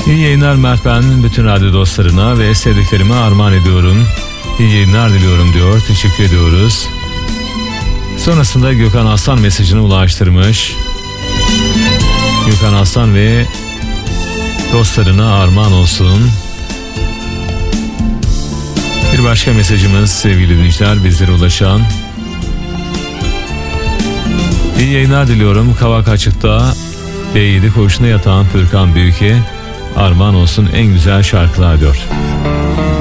İyi yayınlar Mert, ben bütün radyo dostlarına ve sevdiklerime armağan ediyorum. İyi yayınlar diliyorum diyor. Teşekkür ediyoruz. Sonrasında Gökhan Aslan mesajını ulaştırmış. Gökhan Aslan ve dostlarına armağan olsun. Bir başka mesajımız sevgili dinleyiciler, bizlere ulaşan. İyi yayınlar diliyorum. Kavak Açık'ta B7 koğuşuna yatan Furkan Büyük'e armağan olsun en güzel şarkılar diyor.